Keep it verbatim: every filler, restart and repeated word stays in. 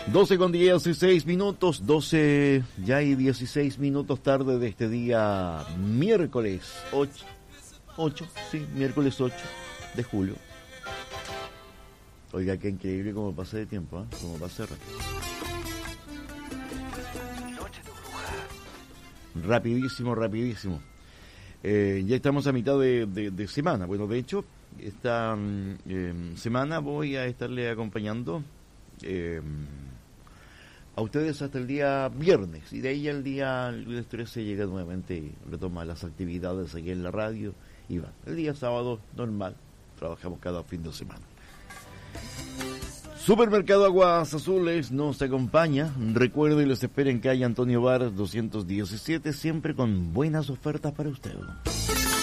doce con dieciséis minutos, doce ya y dieciséis minutos tarde de este día miércoles ocho, ocho, sí, miércoles ocho de julio. Oiga, qué increíble cómo pasa de tiempo, ¿eh? Cómo pasa rápido. Rapidísimo, rapidísimo. Eh, ya estamos a mitad de, de, de semana. Bueno, de hecho, esta eh, semana voy a estarle acompañando eh, a ustedes hasta el día viernes, y de ahí el día el lunes trece llega nuevamente y retoma las actividades aquí en la radio y va. El día sábado normal, trabajamos cada fin de semana. Supermercado Aguas Azules nos acompaña. Recuerden, les esperen en calle Antonio Varas doscientos diecisiete, siempre con buenas ofertas para usted.